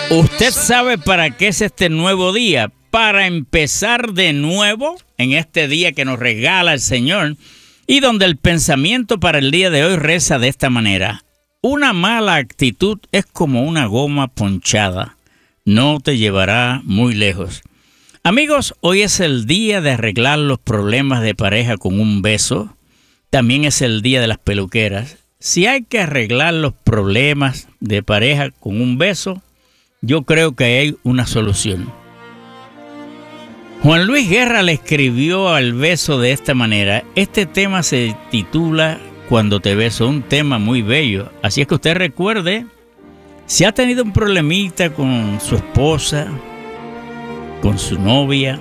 ¿Usted sabe para qué es este nuevo día? Para empezar de nuevo en este día que nos regala el Señor y donde el pensamiento para el día de hoy reza de esta manera. Una mala actitud es como una goma ponchada. No te llevará muy lejos. Amigos, hoy es el día de arreglar los problemas de pareja con un beso. También es el día de las peluqueras. Si hay que arreglar los problemas de pareja con un beso, yo creo que hay una solución. Juan Luis Guerra le escribió al beso de esta manera. Este tema se titula Cuando te beso, un tema muy bello. Así es que usted recuerde, si ha tenido un problemita con su esposa, con su novia,